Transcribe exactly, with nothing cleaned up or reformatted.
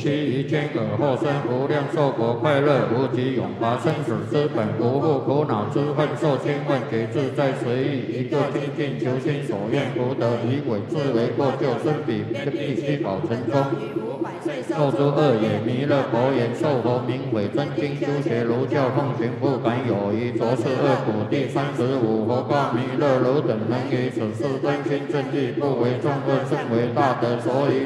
其一见可后生无量寿国快乐无极永拔生死之本不复苦恼之恨受千问解自在随意一个精进求心所愿福德以鬼自为过救生彼必须保成中。受诸恶也弥勒佛言受佛名为真经修学儒教奉行不敢有疑着是恶苦第三十五佛告弥勒汝等能于此事真心正义不为众恶甚为大德所以